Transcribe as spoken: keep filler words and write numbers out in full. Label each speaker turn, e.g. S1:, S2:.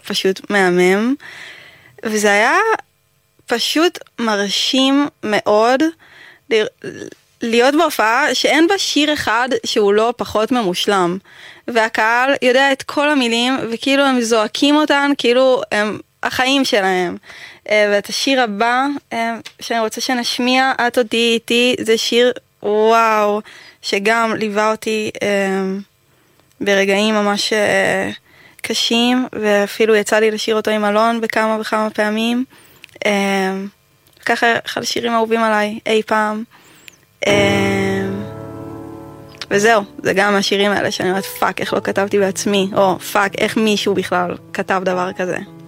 S1: פשוט מהמם, וזה היה פשוט מרשים מאוד להיות בהופעה שאין בה שיר אחד שהוא לא פחות ממושלם, והקהל יודע את כל המילים, וכאילו הם זועקים אותן, כאילו הם החיים שלהם. ואת השיר הבא שאני רוצה שנשמיע, את אותי איתי, זה שיר וואו, שגם ליווה אותי ברגעים ממש קשים, ואפילו יצא לי לשיר אותו עם אלון בכמה וכמה פעמים. ככה אחד השירים האהובים עליי אי פעם. וזהו, זה גם השירים האלה שאני אומרת פאק, איך לא כתבתי בעצמי, או פאק, איך מישהו בכלל כתב דבר כזה.